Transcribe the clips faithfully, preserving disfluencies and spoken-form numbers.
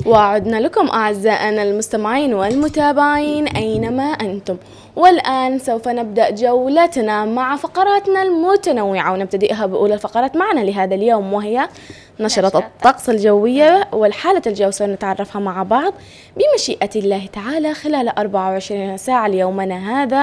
وعدنا لكم أعزائنا المستمعين والمتابعين أينما أنتم، والآن سوف نبدأ جولتنا مع فقراتنا المتنوعة، ونبتدئها بأولى الفقرات معنا لهذا اليوم، وهي نشرة الطقس الجوية والحالة الجو. سنتعرفها مع بعض بمشيئة الله تعالى خلال أربعة وعشرين ساعة ليومنا هذا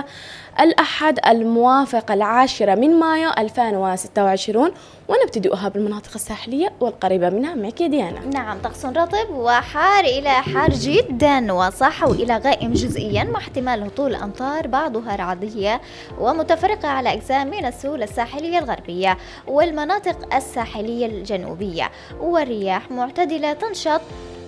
الأحد الموافق العاشرة من مايو ألفين وستة وعشرين، ونبتدئها بالمناطق الساحلية والقريبة منها. معك يا ديانا. نعم، طقس رطب وحار إلى حار جدا وصحو إلى غائم جزئيا مع احتمال هطول أمطار بعضها رعدية ومتفرقة على أجزاء من السهول الساحلية الغربية والمناطق الساحلية الجنوبية، والرياح معتدلة تنشط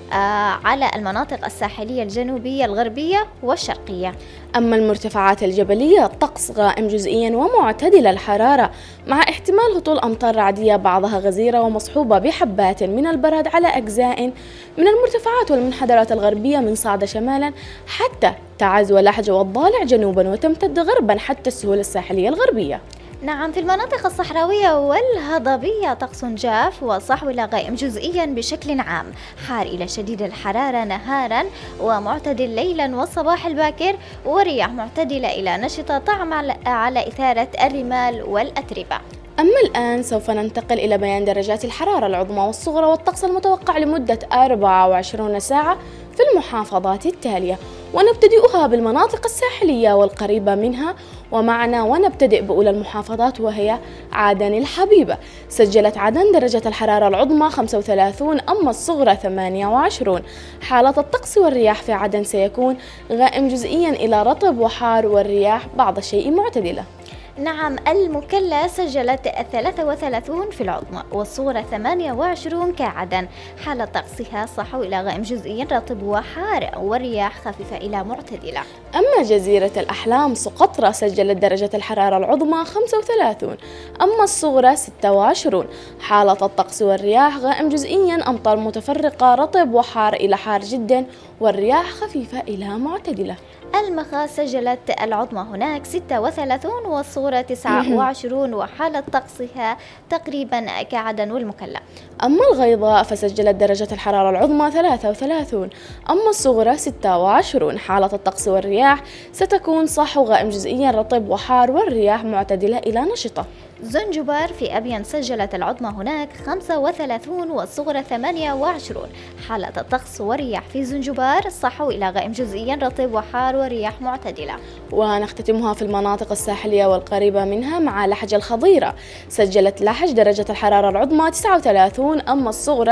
آه على المناطق الساحلية الجنوبية الغربية والشرقية. أما المرتفعات الجبلية طقس غائم جزئيا ومعتدل الحرارة مع احتمال هطول أمطار رعدية بعضها غزيرة ومصحوبة بحبات من البرد على أجزاء من المرتفعات والمنحدرات الغربية من صعدة شمالا حتى تعز ولحج والضالع جنوبا، وتمتد غربا حتى السهول الساحلية الغربية. نعم، في المناطق الصحراوية والهضبية طقس جاف وصحو إلى غائم جزئيا بشكل عام، حار إلى شديد الحرارة نهارا ومعتدل ليلا والصباح الباكر، ورياح معتدلة إلى نشطة تعمل على إثارة الرمال والأتربة. أما الآن سوف ننتقل إلى بيان درجات الحرارة العظمى والصغرى والطقس المتوقع لمدة أربعة وعشرين ساعة في المحافظات التالية، ونبتدئها بالمناطق الساحلية والقريبة منها ومعنا. ونبتدئ بأولى المحافظات وهي عدن الحبيبة. سجلت عدن درجة الحرارة العظمى خمسة وثلاثين أما الصغرى ثمانية وعشرين. حالة الطقس والرياح في عدن سيكون غائم جزئيا إلى رطب وحار، والرياح بعض الشيء معتدلة. نعم، المكلا سجلت ثلاثة وثلاثين في العظمى والصغرى ثمانية وعشرين كعدن. حالة طقسها صحو إلى غائم جزئيا رطب وحار، والرياح خفيفة إلى معتدلة. أما جزيرة الأحلام سقطرى سجلت درجة الحرارة العظمى خمسة وثلاثين أما الصغرى ستة وعشرين. حالة الطقس والرياح غائم جزئيا أمطار متفرقة رطب وحار إلى حار جدا، والرياح خفيفة إلى معتدلة. المخا سجلت العظمى هناك ستة وثلاثين والصغرى تسعة وعشرين، وحالة طقسها تقريبا كعدن والمكلا. أما الغيضاء فسجلت درجة الحرارة العظمى ثلاثة وثلاثين أما الصغرى ستة وعشرين. حالة الطقس والرياح ستكون صحو غائم جزئيا رطب وحار، والرياح معتدلة إلى نشطة. زنجبار في أبين سجلت العظمى هناك خمسة وثلاثين والصغرى ثمانية وعشرين. حالة الطقس والرياح في زنجبار صحو إلى غائم جزئيا رطب وحار، ورياح معتدلة. ونختتمها في المناطق الساحلية والقريبة منها مع لحج الخضيرة. سجلت لحج درجة الحرارة العظمى تسعة وثلاثين أما الصغرى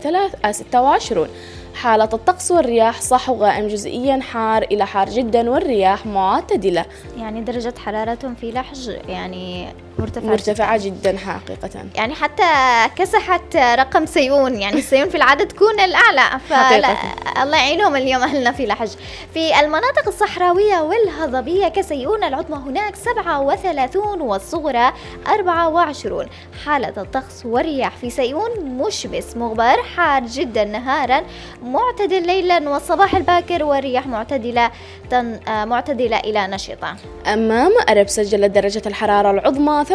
ستة وعشرين. حالة الطقس والرياح صحو غائم جزئيا حار إلى حار جدا، والرياح معتدلة. يعني درجة حرارتهم في لحج يعني مرتفعة, مرتفعة جدا. جدا حقيقة، يعني حتى كسحت رقم سيئون، يعني السيئون في العدد تكون الأعلى، فالله يعينهم اليوم أهلنا في لحج. في المناطق الصحراوية والهضبية كسيئون العظمى هناك سبعة وثلاثين والصغرى أربعة وعشرين. حالة الطقس والرياح في سيئون مشمس مغبر حار جدا نهارا معتدل ليلا والصباح الباكر، والرياح معتدلة تن... معتدلة إلى نشطة. أما مأرب سجلت درجة الحرارة العظمى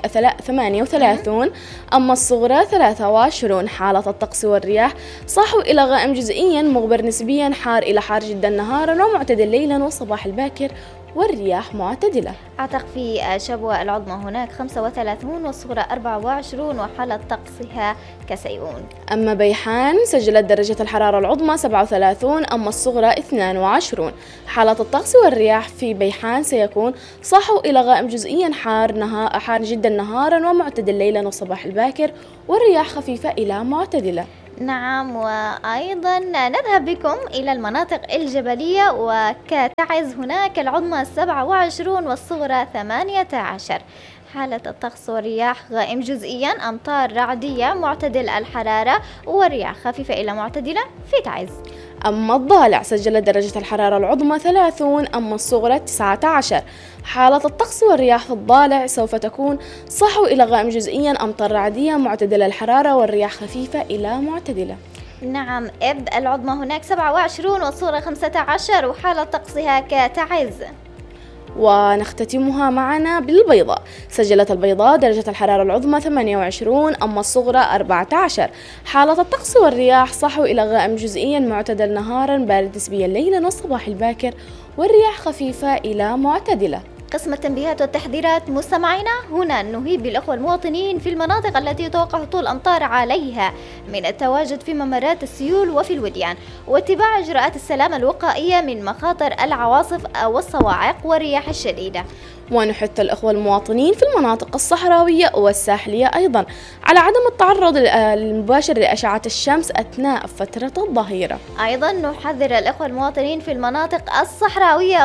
ثمانية وثلاثين أما الصغرى ثلاثة وعشرين. حالة الطقس والرياح صحو إلى غائم جزئيا مغبر نسبيا حار إلى حار جدا نهارا ومعتدل ليلا والصباح الباكر، والرياح معتدلة. أعتق في شبوة العظمى هناك خمسة وثلاثين والصغرى أربعة وعشرين، وحالة طقسها كسيئون. أما بيحان سجلت درجة الحرارة العظمى سبعة وثلاثين أما الصغرى اثنين وعشرين. حالة الطقس والرياح في بيحان سيكون صحو إلى غائم جزئيا حار نهار حار جدا نهارا ومعتدل ليلا والصباح الباكر، والرياح خفيفة إلى معتدلة. نعم، وأيضا نذهب بكم إلى المناطق الجبلية، وكتعز هناك العظمى سبعة وعشرين والصغرى ثمانية عشر. حالة الطقس والرياح غائم جزئيا أمطار رعدية معتدل الحرارة، والرياح خفيفة إلى معتدلة في تعز. أما الضالع سجلت درجة الحرارة العظمى ثلاثين أما الصغرى تسعة عشر. حالة الطقس والرياح في الضالع سوف تكون صحو إلى غائم جزئيا أمطار رعدية معتدل الحرارة، والرياح خفيفة إلى معتدلة. نعم، إب العظمى هناك سبعة وعشرين والصغرى خمسة عشر، وحالة طقسها كتعز. ونختتمها معنا بالبيضاء. سجلت البيضاء درجة الحرارة العظمى ثمانية وعشرين، أما الصغرى أربعة عشر. حالة الطقس والرياح صحو إلى غائم جزئيا معتدل نهارا، بارد نسبيا ليلا والصباح الباكر، والرياح خفيفة إلى معتدلة. قسم التنبيهات والتحذيرات مستمعينا، هنا نهيب بالأخوة المواطنين في المناطق التي يتوقع هطول أمطار عليها من التواجد في ممرات السيول وفي الوديان، واتباع إجراءات السلامة الوقائية من مخاطر العواصف والصواعق والرياح الشديدة. ونحث الأخوة المواطنين في المناطق الصحراوية والساحلية أيضا على عدم التعرض المباشر لأشعة الشمس أثناء فترة الظهيرة. أيضا نحذر الأخوة المواطنين في المناطق الصحراوية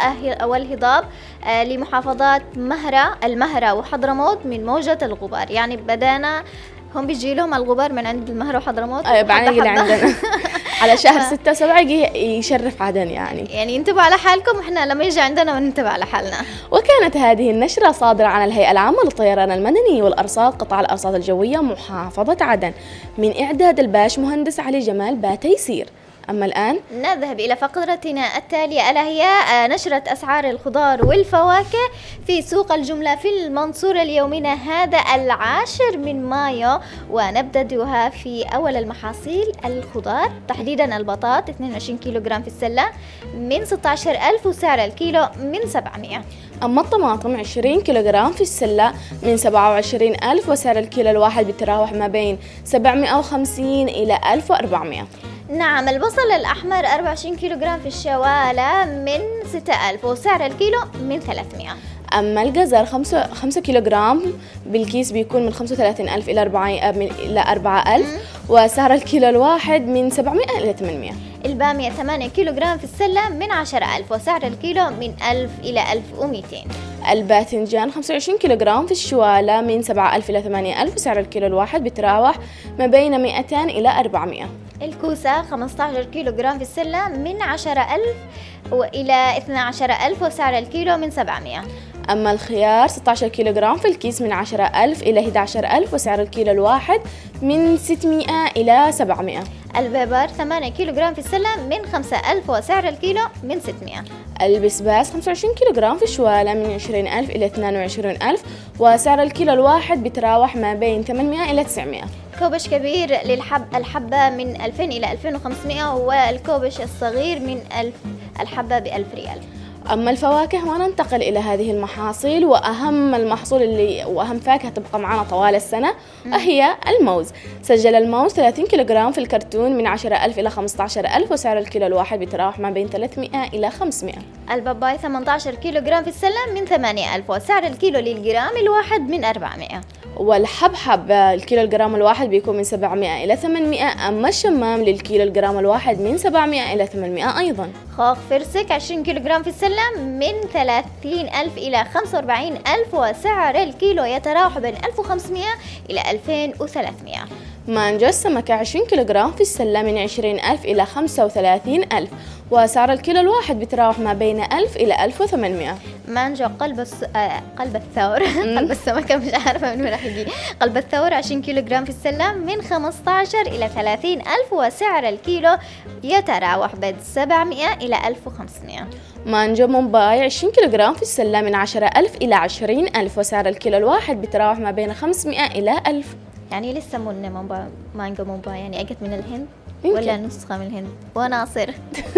والهضاب لمحافظات مهرة المهرة وحضرموت من موجة الغبار. يعني بدانا هم بيجي لهم الغبار من عند المهرة وحضرموت. أيوة بعدين اللي عندنا على شهر ستة وسبعة يشرف عدن. يعني يعني انتبهوا على حالكم، احنا لما يجي عندنا وننتبه على حالنا. وكانت هذه النشرة صادرة عن الهيئة العامة للطيران المدني والأرصاد قطاع الأرصاد الجوية محافظة عدن من إعداد الباش مهندس علي جمال باتيسير. أما الآن نذهب إلى فقرتنا التالية، ألا هي نشرة أسعار الخضار والفواكه في سوق الجملة في المنصورة ليومنا هذا العاشر من مايو، ونبدأها في أول المحاصيل الخضار تحديدا البطاط اثنين وعشرين كيلوغرام في السلة من ستة عشر ألف وسعر الكيلو من سبعمائة. أما الطماطم عشرين كيلوغرام في السلة من سبعة وعشرين ألف وسعر الكيلو الواحد بتراوح ما بين سبعمائة وخمسين إلى ألف وأربعمائة. نعم، البصل الأحمر أربعة وعشرين كيلوغرام في الشوالة من ستة ألف وسعر الكيلو من ثلاثمائة. أما الجزر خمسة, خمسة كيلوغرام بالكيس بيكون من خمسة وثلاثين ألف إلى أربعة إلى أربعة ألف، وسعر الكيلو الواحد من سبعمائة إلى ثمانمائة. البامية ثمانية كيلوغرام في السلة من عشرة ألف وسعر الكيلو من ألف إلى ألف ومئتين. الباذنجان خمسة وعشرين كيلوغرام في الشوالة من سبعة ألف إلى ثمانية ألف وسعر الكيلو الواحد بتراوح ما بين مئتين إلى أربعمائة. الكوسة خمسة عشر كيلوغرام في السلة من عشرة ألف وإلى اثني عشر ألف وسعر الكيلو من سبعمائة. أما الخيار ستة عشر كيلوغرام في الكيس من عشرة ألف إلى أحد عشر ألف وسعر الكيلو الواحد من ستمائة إلى سبعمائة. البيبر ثمانية كيلوغرام في السلة من خمسة ألف وسعر الكيلو من ستمائة. البسباس خمسة وعشرين كيلوغرام في الشوالة من عشرين ألف إلى اثنين وعشرين ألف وسعر الكيلو الواحد بتراوح ما بين ثمانمائة إلى تسعمائة. كوبش كبير للحب الحبة من ألفين إلى ألفين وخمسمائة، والكوبش الصغير من ألف الحبة بألف ريال. أما الفواكه وننتقل إلى هذه المحاصيل، وأهم المحصول اللي وأهم فاكهة تبقى معنا طوال السنة هي الموز. سجل الموز ثلاثين كيلوغرام في الكرتون من عشرة ألف إلى خمسة عشر ألف وسعر الكيلو الواحد بيتراوح ما بين ثلاثمائة إلى خمسمائة. الباباي ثمانية عشر كيلوغرام في السلة من ثمانية ألف وسعر الكيلو للجرام الواحد من أربعمائة. والحبحب الكيلو الجرام الواحد بيكون من سبعمائة إلى ثمانمائة. أما الشمام للكيلو الجرام الواحد من سبعمائة إلى ثمانمائة أيضا. خوخ فرسك عشرين كيلوغرام في السلة من ثلاثين ألف إلى خمسة وأربعين ألف وسعر الكيلو يتراوح بين ألف وخمسمائة إلى ألفين وثلاثمائة. مانجو السمكة عشرين كيلوغرام في السلة من عشرين ألف إلى خمسة وثلاثين ألف وسعر الكيلو الواحد بتراوح ما بين ألف إلى ألف وثمانمائة. مانجو قلب الس... آه قلب الثور قلب السمكة مش عارفة من وين راح يجي. قلب الثور عشرين كيلوغرام في السلة من خمسة عشر إلى ثلاثين ألف وسعر الكيلو يتراوح بين سبعمائة إلى ألف وخمسمائة. مانجو مومباي عشرين كيلوغرام في السلة من عشرة ألف إلى عشرين ألف وسعر الكيلو الواحد بتراوح ما بين خمسمائة إلى ألف. يعني لسه من مومباي مانجو مومباي يعني أجت من الهند يمكن. ولا نسخة من الهند وناصر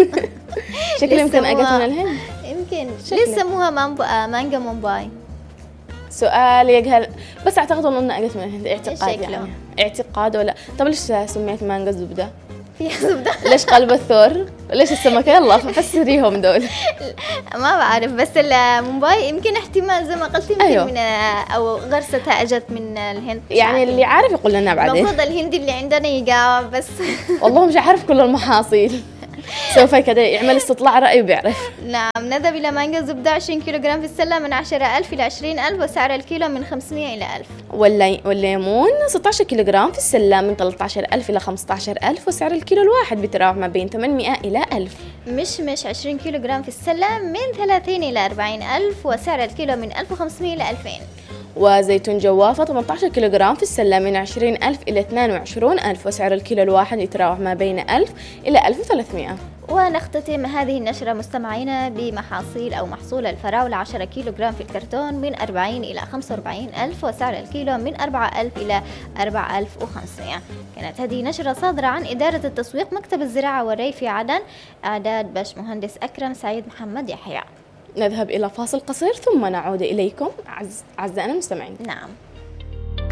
شكل يمكن أجت من الهند يمكن لسه موها مانجو مومباي. سؤال يجهل بس أعتقد أنه أجت من الهند اعتقاد يعني اعتقاد ولا. طب ليش سميت مانجو زبدة؟ فيها زبدة. ليش قلب الثور؟ ليش السمكة؟ يلا فسريهم دول. ما بعرف بس مومباي يمكن احتمال زي ما قلت يمكن أيوه. من أو غرستها أجت من الهند يعني اللي عارف يقول لنا بعدين. المفروض الهندي اللي عندنا يجاوب بس. والله مش عارف كل المحاصيل. سوف كده يعمل استطلاع رأي وبيعرف. نعم نذهب إلى مانجو زبدة عشرين كيلوغرام في السلة من عشرة ألف إلى عشرين ألف وسعر الكيلو من خمسمائة إلى ألف. واللي والليمون ستة عشر كيلوغرام في السلة من ثلاثة عشر ألف إلى خمسة عشر ألف وسعر الكيلو الواحد بتراوح ما بين ثمانمائة إلى ألف. مشمش عشرين كيلوغرام في السلة من ثلاثين إلى أربعين ألف وسعر الكيلو من ألف وخمسمائة إلى ألفين. وزيتون جوافة ثمانية عشر كيلوغرام في السلة من عشرين ألف إلى اثنين وعشرين ألف وسعر الكيلو الواحد يتراوح ما بين ألف إلى ألف وثلاثمائة. ونختتم هذه النشرة مستمعينا بمحاصيل أو محصول الفراولة عشرة كيلو جرام في الكرتون من أربعين إلى خمسة وأربعين ألف، وسعر الكيلو من أربعة ألف إلى أربعة ألف وخمسمائة. كانت هذه نشرة صادرة عن إدارة التسويق مكتب الزراعة والري في عدن، إعداد باش مهندس أكرم سعيد محمد يحيى. نذهب إلى فاصل قصير ثم نعود إليكم أعزائنا المستمعين. نعم.